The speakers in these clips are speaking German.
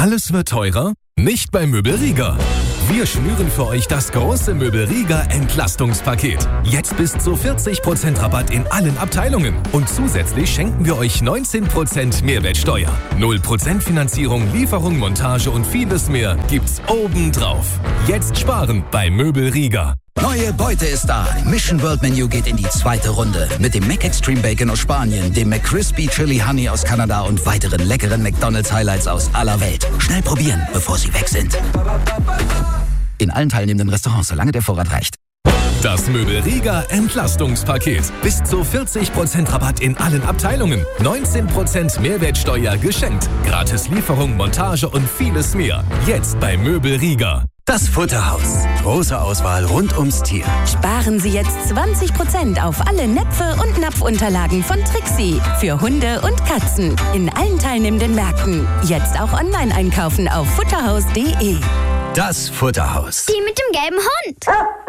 Alles wird teurer? Nicht bei Möbelrieger. Wir schnüren für euch das große Möbelrieger Entlastungspaket. Jetzt bis zu 40% Rabatt in allen Abteilungen. Und zusätzlich schenken wir euch 19% Mehrwertsteuer. 0% Finanzierung, Lieferung, Montage und vieles mehr gibt's obendrauf. Jetzt sparen bei Möbelrieger. Neue Beute ist da. Mission World Menu geht in die zweite Runde. Mit dem McExtreme Bacon aus Spanien, dem McCrispy Chili Honey aus Kanada und weiteren leckeren McDonald's Highlights aus aller Welt. Schnell probieren, bevor sie weg sind. In allen teilnehmenden Restaurants, solange der Vorrat reicht. Das Möbelrieger Entlastungspaket. Bis zu 40% Rabatt in allen Abteilungen. 19% Mehrwertsteuer geschenkt. Gratis Lieferung, Montage und vieles mehr. Jetzt bei Möbelrieger. Das Futterhaus. Große Auswahl rund ums Tier. Sparen Sie jetzt 20% auf alle Näpfe und Napfunterlagen von Trixie. Für Hunde und Katzen. In allen teilnehmenden Märkten. Jetzt auch online einkaufen auf futterhaus.de. Das Futterhaus. Die mit dem gelben Hund.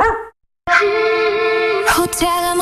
Hotel im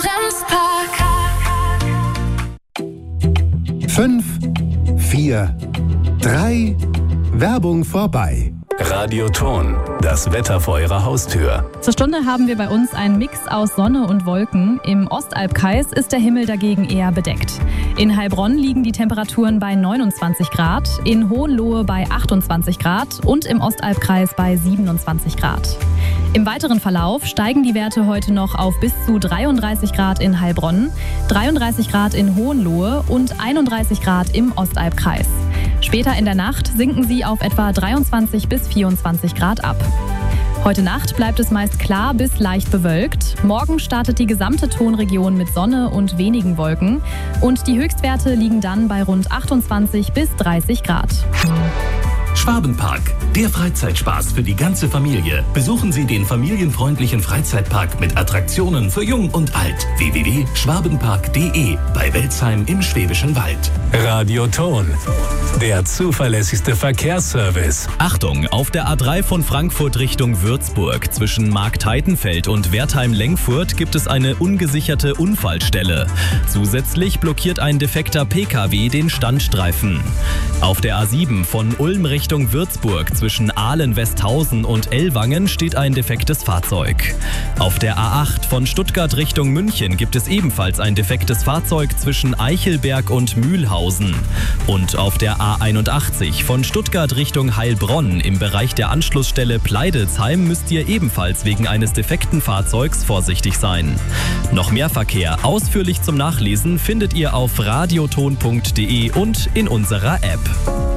Remspark. 5, 4, 3, Werbung vorbei. Radioton, das Wetter vor Ihrer Haustür. Zur Stunde haben wir bei uns einen Mix aus Sonne und Wolken. Im Ostalbkreis ist der Himmel dagegen eher bedeckt. In Heilbronn liegen die Temperaturen bei 29 Grad, in Hohenlohe bei 28 Grad und im Ostalbkreis bei 27 Grad. Im weiteren Verlauf steigen die Werte heute noch auf bis zu 33 Grad in Heilbronn, 33 Grad in Hohenlohe und 31 Grad im Ostalbkreis. Später in der Nacht sinken sie auf etwa 23 bis 24 Grad ab. Heute Nacht bleibt es meist klar bis leicht bewölkt. Morgen startet die gesamte Tonregion mit Sonne und wenigen Wolken. Und die Höchstwerte liegen dann bei rund 28 bis 30 Grad. Schwabenpark, der Freizeitspaß für die ganze Familie. Besuchen Sie den familienfreundlichen Freizeitpark mit Attraktionen für Jung und Alt. www.schwabenpark.de bei Welzheim im Schwäbischen Wald. Radioton, der zuverlässigste Verkehrsservice. Achtung, auf der A3 von Frankfurt Richtung Würzburg zwischen Marktheitenfeld und Wertheim-Lengfurt gibt es eine ungesicherte Unfallstelle. Zusätzlich blockiert ein defekter PKW den Standstreifen. Auf der A7 von Ulm Richtung Würzburg zwischen Ahlen-Westhausen und Ellwangen steht ein defektes Fahrzeug. Auf der A8 von Stuttgart Richtung München gibt es ebenfalls ein defektes Fahrzeug zwischen Eichelberg und Mühlhausen. Und auf der A81 von Stuttgart Richtung Heilbronn im Bereich der Anschlussstelle Pleidelsheim müsst ihr ebenfalls wegen eines defekten Fahrzeugs vorsichtig sein. Noch mehr Verkehr ausführlich zum Nachlesen findet ihr auf radioton.de und in unserer App.